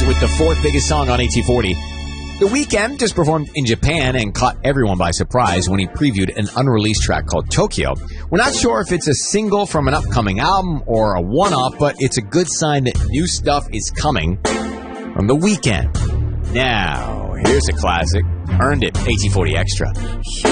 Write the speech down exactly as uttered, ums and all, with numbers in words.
with the fourth biggest song on A T forty. The Weeknd just performed in Japan and caught everyone by surprise when he previewed an unreleased track called Tokyo. We're not sure if it's a single from an upcoming album or a one-off, but it's a good sign that new stuff is coming from The Weeknd. Now, here's a classic. Earned It, A T forty Extra.